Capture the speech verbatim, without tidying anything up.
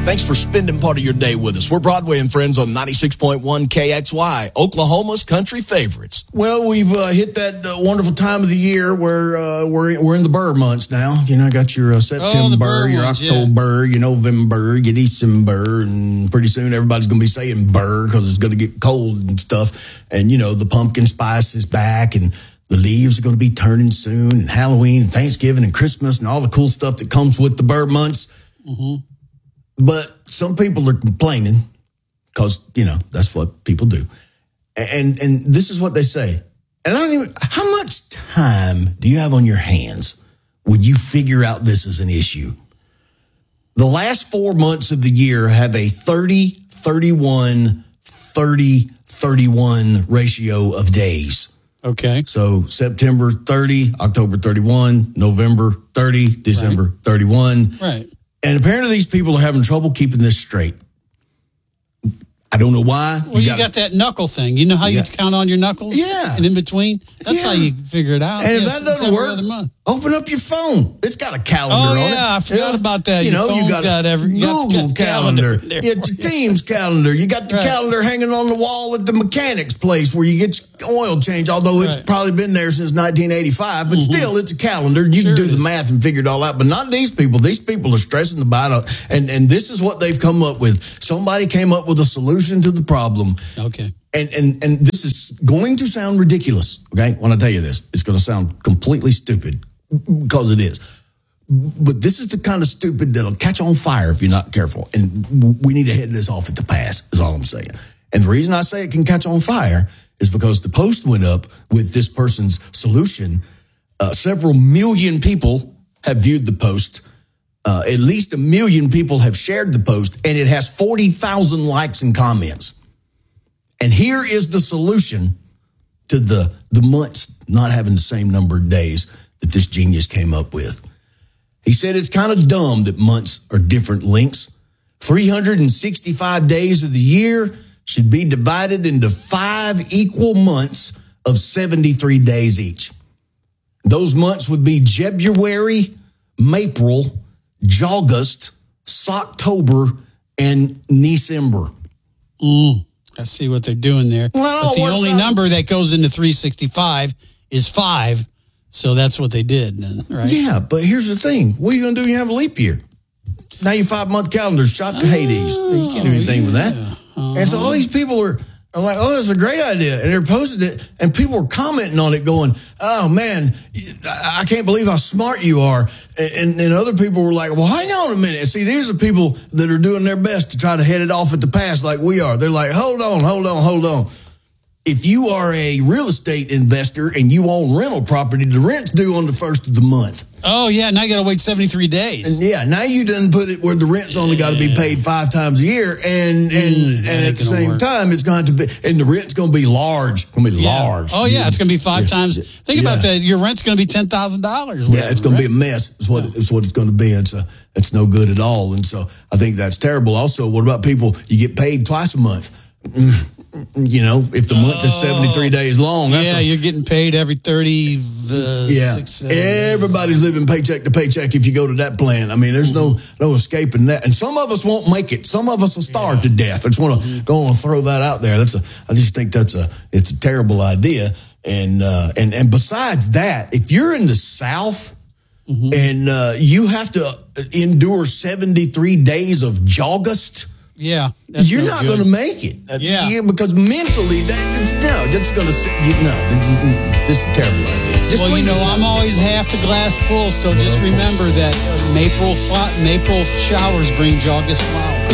Thanks for spending part of your day with us. We're Broadway and Friends on ninety-six point one K X Y, Oklahoma's country favorites. Well, we've uh, hit that uh, wonderful time of the year where uh, we're we're in the burr months now. You know, got your uh, September, oh, burr your ones, October, yeah. your November, your December, and pretty soon everybody's going to be saying burr because it's going to get cold and stuff. And, you know, the pumpkin spice is back and the leaves are going to be turning soon, and Halloween and Thanksgiving and Christmas and all the cool stuff that comes with the burr months. Mm-hmm. But some people are complaining because, you know, that's what people do. And and this is what they say. And I don't even, how much time do you have on your hands when you figure out this is an issue? The last four months of the year have a thirty, thirty-one, thirty, thirty-one ratio of days. Okay. So September thirty, October thirty-one, November thirty, December right. thirty-one. Right. And apparently these people are having trouble keeping this straight. I don't know why. Well, you, you got, got that knuckle thing. You know how you, you count on your knuckles? Yeah. And in between? That's yeah. how you figure it out. And if yes, that doesn't work, open up your phone. It's got a calendar oh, on yeah, it. I forgot yeah. about that. You your know, you got, got every you Google got calendar. calendar you got your Teams calendar. You got the right. calendar hanging on the wall at the mechanic's place where you get your oil change, although it's right. probably been there since nineteen eighty-five. But mm-hmm. still, it's a calendar. You sure can do the math and figure it all out. But not these people. These people are stressing about it. And, and this is what they've come up with. Somebody came up with a solution to the problem. Okay. And, and and this is going to sound ridiculous, okay? When I tell you this, it's going to sound completely stupid because it is. But this is the kind of stupid that'll catch on fire if you're not careful. And we need to head this off at the pass, is all I'm saying. And the reason I say it can catch on fire is because the post went up with this person's solution. Uh, several million people have viewed the post. Uh, at least a million people have shared the post, and it has forty thousand likes and comments. And here is the solution to the, the months not having the same number of days that this genius came up with. He said it's kind of dumb that months are different lengths. three hundred sixty-five days of the year should be divided into five equal months of seventy-three days each. Those months would be Jebuary, April, August, Socktober, and December. Mm. I see what they're doing there. Well, but the only out. number that goes into three sixty-five is five, so that's what they did then, right? Yeah, but here's the thing. What are you going to do when you have a leap year? Now your five-month calendar's shot to Hades. Oh, you can't do anything yeah. with that. Uh-huh. And so all these people are, are like, oh, that's a great idea. And they're posting it, and people are commenting on it going, oh, man, I can't believe how smart you are. And, and other people were like, well, hang on a minute. See, these are people that are doing their best to try to head it off at the pass like we are. They're like, hold on, hold on, hold on. If you are a real estate investor and you own rental property, the rent's due on the first of the month. Oh, yeah, now you got to wait seventy-three days. And yeah, now you done put it where the rent's only got to be paid five times a year, and and, mm, and at the same work. time, it's going to be, and the rent's going to be large. It's going to be yeah. large. Oh, yeah, yeah. it's going to be five yeah. times. Think yeah. about that. Your rent's going to be ten thousand dollars. Yeah, it's going right? to be a mess. It's what, yeah. it's what it's going to be. It's, a, it's no good at all. And so I think that's terrible. Also, what about people, you get paid twice a month? Mm. You know, if the month oh, is seventy-three days long. That's yeah, a, you're getting paid every thirty, uh, yeah. six, Everybody's days. living paycheck to paycheck if you go to that plan. I mean, there's mm-hmm. no no escaping that. And some of us won't make it. Some of us will starve yeah. to death. I just want to mm-hmm. go and throw that out there. That's a. I just think that's a. It's a terrible idea. And uh, and and besides that, if you're in the South. Mm-hmm. And uh, you have to endure seventy-three days of August. Yeah, you're no not going to make it. Yeah. yeah, because mentally, that no, that's going to you no. This is a terrible idea. Just well, you know, I'm always half the glass full, so well, just remember that uh, April April showers bring August flowers.